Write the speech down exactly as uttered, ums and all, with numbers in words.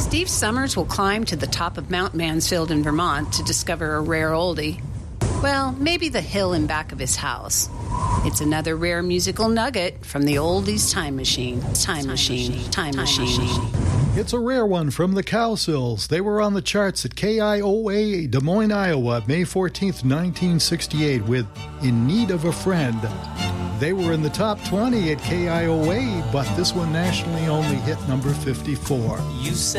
Steve Summers will climb to the top of Mount Mansfield in Vermont to discover a rare oldie. Well, maybe the hill in back of his house. It's another rare musical nugget from the oldies time machine. Time machine. Time machine. It's a rare one from the Cowsills. They were on the charts at K I O A, Des Moines, Iowa, May fourteenth, nineteen sixty-eight, with In Need of a Friend. They were in the top twenty at K I O A, but this one nationally only hit number fifty-four. You